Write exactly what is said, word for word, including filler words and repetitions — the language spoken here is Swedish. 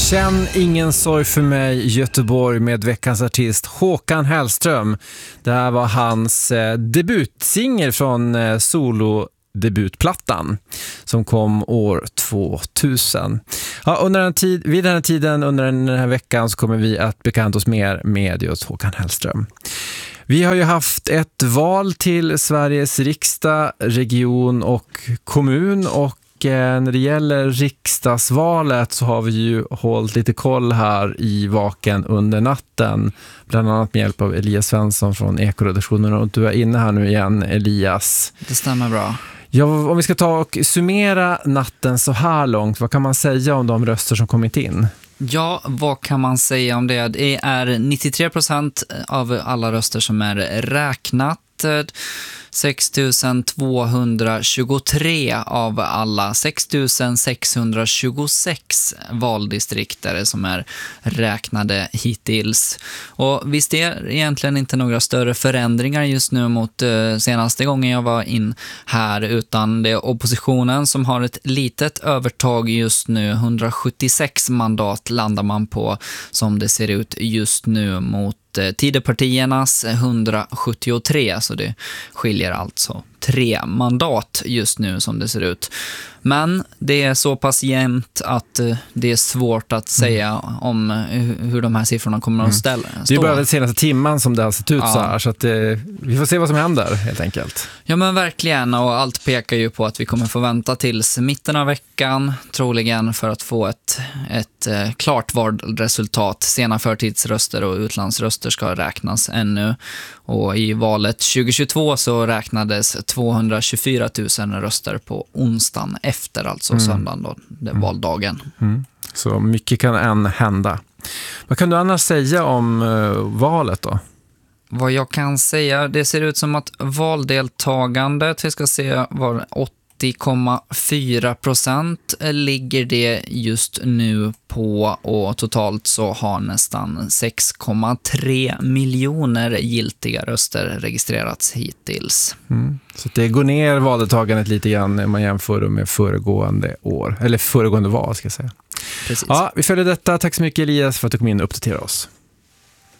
Känn ingen sorg för mig, Göteborg, med veckans artist Håkan Hellström. Det här var hans eh, debutsingel från eh, solo-debutplattan som kom år tvåtusen. Ja, under en tid, vid den här tiden, under den här veckan, så kommer vi att bekanta oss mer med just Håkan Hellström. Vi har ju haft ett val till Sveriges riksdag, region och kommun, och när det gäller riksdagsvalet så har vi ju hållit lite koll här i Vaken under natten, bland annat med hjälp av Elias Svensson från Ekoredaktionen, och du är inne här nu igen, Elias. Det stämmer bra. Ja, om vi ska ta och summera natten så här långt, vad kan man säga om de röster som kommit in? Ja, vad kan man säga om det? Det är nittiotre procent av alla röster som är räknat. sex tusen tvåhundratjugotre av alla sex tusen sexhundratjugosex valdistrikter som är räknade hittills. Och visst är det egentligen inte några större förändringar just nu mot uh, senaste gången jag var in här, utan det är oppositionen som har ett litet övertag just nu. hundrasjuttiosex mandat landar man på som det ser ut just nu mot Tidöpartiernas hundrasjuttiotre, så det skiljer alltså tre mandat just nu som det ser ut. Men det är så pass jämnt att det är svårt att säga mm. om hur de här siffrorna kommer mm. att ställa. Det är bara den senaste timman som det har sett ut ja. så här, så att det, vi får se vad som händer helt enkelt. Ja, men verkligen, och allt pekar ju på att vi kommer få vänta tills mitten av veckan, troligen, för att få ett, ett eh, klart valresultat. Sena förtidsröster och utlandsröster ska räknas ännu. Och i valet tjugohundratjugotvå så räknades tvåhundratjugofyra tusen röster på onsdagen efter, alltså mm. söndagen då, det mm. valdagen. Mm. Så mycket kan än hända. Vad kan du annars säga om uh, valet då? Vad jag kan säga, det ser ut som att valdeltagandet, vi ska se, var åttio komma fyra procent ligger det just nu på, och totalt så har nästan sex komma tre miljoner giltiga röster registrerats hittills. Mm. Så det går ner valdeltagandet lite grann när man jämför med föregående år, eller föregående val ska jag säga. Precis. Ja, vi följer detta. Tack så mycket, Elias, för att du kom in och uppdaterade oss.